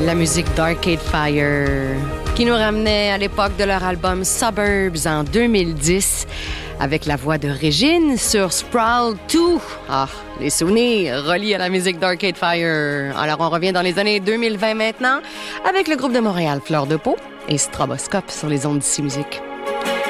La musique d'Arcade Fire qui nous ramenait à l'époque de leur album Suburbs en 2010 avec la voix de Régine sur Sprawl 2. Ah, les souvenirs reliés à la musique d'Arcade Fire. Alors on revient dans les années 2020 maintenant avec le groupe de Montréal Fleur de Peau et Stroboscope sur les ondes d'Ici Musique.